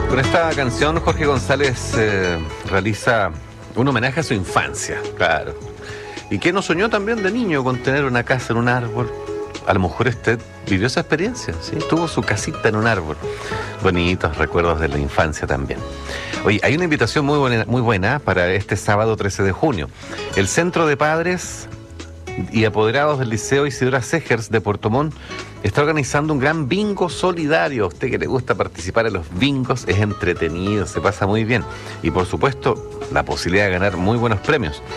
Con esta canción Jorge González realiza un homenaje a su infancia, claro. ¿Y qué no soñó también de niño con tener una casa en un árbol? A lo mejor usted vivió esa experiencia, ¿sí? Tuvo su casita en un árbol. Bonitos recuerdos de la infancia también. Oye, hay una invitación muy buena para este sábado 13 de junio. El Centro de Padres y Apoderados del Liceo Isidora Segers de Puerto Montt está organizando un gran bingo solidario. A usted que le gusta participar en los bingos, es entretenido, se pasa muy bien. Y por supuesto, la posibilidad de ganar muy buenos premios.